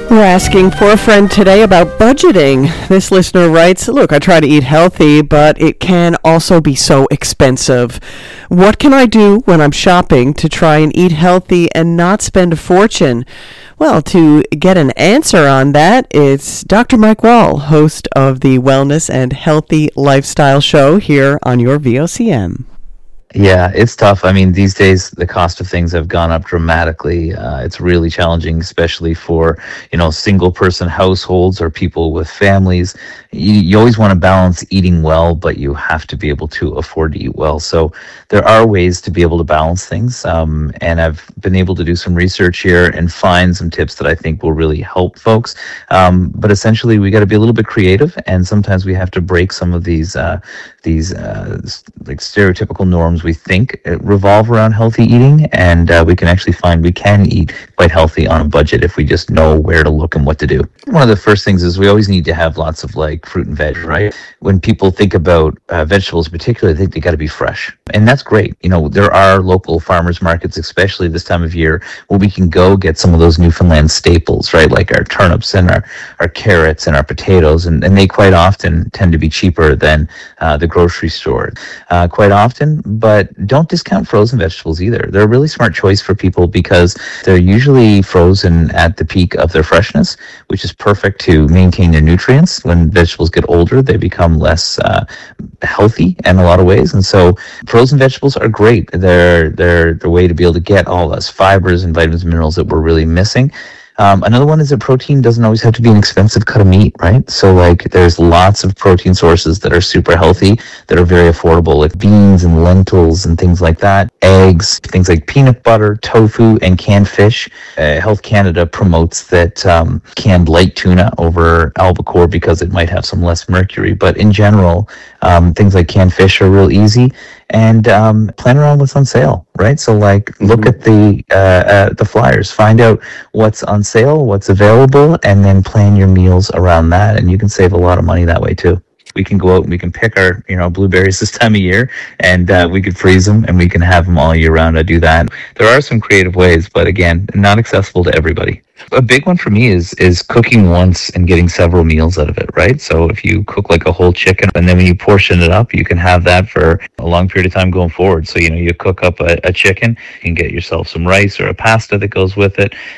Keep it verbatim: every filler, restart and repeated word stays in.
We're asking for a friend today about budgeting. This listener writes, look, I try to eat healthy, but it can also be so expensive. What can I do when I'm shopping to try and eat healthy and not spend a fortune? Well, to get an answer on that, it's Doctor Mike Wall, host of the Wellness and Healthy Lifestyle Show here on your V O C M. Yeah, it's tough. I mean, these days the cost of things have gone up dramatically. Uh, it's really challenging, especially for, you know, single person households or people with families. You, you always want to balance eating well, but you have to be able to afford to eat well. So there are ways to be able to balance things. Um, and I've been able to do some research here and find some tips that I think will really help folks. Um, but essentially, we got to be a little bit creative, and sometimes we have to break some of these uh, these uh, like stereotypical norms we think revolve around healthy eating, and uh, we can actually find we can eat quite healthy on a budget if we just know where to look and what to do. One of the first things is we always need to have lots of like fruit and veg, right? When people think about uh, vegetables particularly, they think they got to be fresh, and that's great. You know, there are local farmers markets, especially this time of year, where we can go get some of those Newfoundland staples, right? Like our turnips and our, our carrots and our potatoes, and, and they quite often tend to be cheaper than uh, the grocery store uh, quite often. But don't discount frozen vegetables either. They're a really smart choice for people because they're usually frozen at the peak of their freshness, which is perfect to maintain their nutrients. When vegetables get older, they become less uh, healthy in a lot of ways. And so frozen vegetables are great. They're, they're the way to be able to get all those fibers and vitamins and minerals that we're really missing. Um, another one is that protein doesn't always have to be an expensive cut of meat, right? So like there's lots of protein sources that are super healthy, that are very affordable, like beans and lentils and things like that, eggs, things like peanut butter, tofu, and canned fish. Uh, Health Canada promotes that um, canned light tuna over albacore because it might have some less mercury. But in general, um, things like canned fish are real easy. And um, plan around what's on sale, right? So, like, mm-hmm. look at the uh, uh, the flyers, find out what's on sale, what's available, and then plan your meals around that. And you can save a lot of money that way too. We can go out and we can pick our, you know, blueberries this time of year, and uh, we could freeze them, and we can have them all year round. I do that. There are some creative ways, but again, not accessible to everybody. A big one for me is is cooking once and getting several meals out of it, right? So if you cook like a whole chicken, and then when you portion it up, you can have that for a long period of time going forward. So, you know, you cook up a, a chicken, you can get yourself some rice or a pasta that goes with it.